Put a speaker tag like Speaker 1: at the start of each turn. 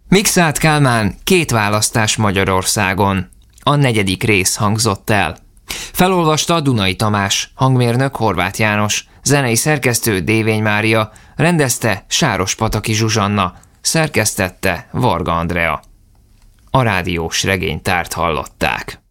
Speaker 1: Mikszáth Kálmán, 2 választás Magyarországon. A 4. rész hangzott el. Felolvasta Dunai Tamás, hangmérnök Horváth János, zenei szerkesztő Dévény Mária, rendezte Sárospataki Zsuzsanna, szerkesztette Varga Andrea. A rádiós regénytárt hallották.